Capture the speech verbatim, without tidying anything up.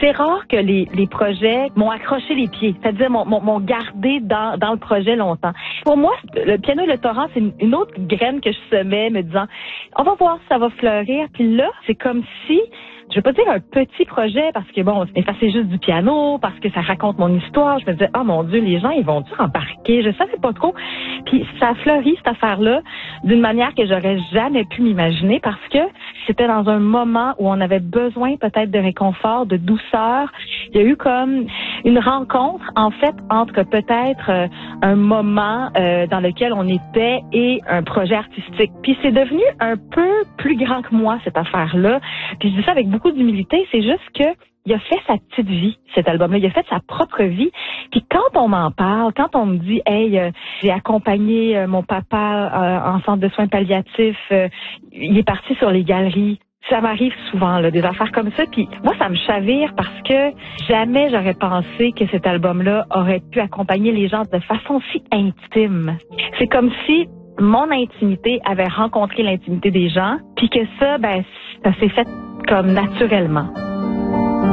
c'est rare que les, les projets m'ont accroché les pieds, c'est-à-dire m'ont, m'ont, m'ont gardé dans, dans le projet longtemps. Pour moi, le piano et le torrent, c'est une, une autre graine que je semais, me disant, on va voir si ça va fleurir. Puis là, c'est comme si, je vais pas dire un petit projet parce que bon, c'est juste du piano, parce que ça raconte mon histoire. Je me disais, oh mon Dieu, les gens, ils vont-tu embarquer? Je savais pas trop. Puis ça a fleuri, cette affaire-là, d'une manière que j'aurais jamais pu m'imaginer parce que c'était dans un moment où on avait besoin peut-être de réconfort, de douceur. Il y a eu comme une rencontre, en fait, entre peut-être euh, un moment euh, dans lequel on était et un projet artistique. Puis c'est devenu un peu plus grand que moi, cette affaire-là. Puis je dis ça avec beaucoup d'humilité, c'est juste que il a fait sa petite vie, cet album-là. Il a fait sa propre vie. Puis quand on m'en parle, quand on me dit, hey, euh, j'ai accompagné euh, mon papa euh, en centre de soins palliatifs, euh, il est parti sur les galeries. Ça m'arrive souvent, là, des affaires comme ça. Puis moi, ça me chavire parce que jamais j'aurais pensé que cet album-là aurait pu accompagner les gens de façon si intime. C'est comme si mon intimité avait rencontré l'intimité des gens, puis que ça, ben, ça s'est fait comme naturellement.